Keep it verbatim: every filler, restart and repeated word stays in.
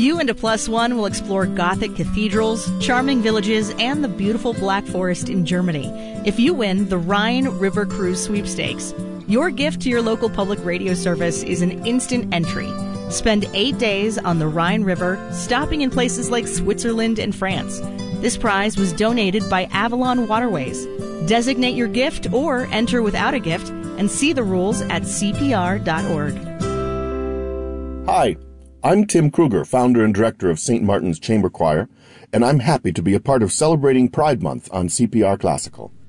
You and a plus one will explore Gothic cathedrals, charming villages, and the beautiful Black Forest in Germany. If you win the Rhine River Cruise Sweepstakes, your gift to your local public radio service is an instant entry. Spend eight days on the Rhine River, stopping in places like Switzerland and France. This prize was donated by Avalon Waterways. Designate your gift or enter without a gift and see the rules at C P R dot org. Hi, I'm Tim Kruger, founder and director of Saint Martin's Chamber Choir, and I'm happy to be a part of celebrating Pride Month on C P R Classical.